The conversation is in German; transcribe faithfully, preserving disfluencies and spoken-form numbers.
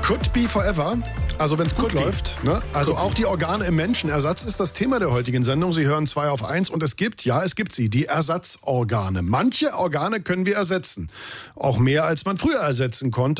Could be forever. Also wenn es gut Could be. läuft. Ne? Also Could auch die Organe im Menschenersatz ist das Thema der heutigen Sendung. Sie hören zwei auf eins und es gibt, ja, es gibt sie, die Ersatzorgane. Manche Organe können wir ersetzen. Auch mehr, als man früher ersetzen konnte.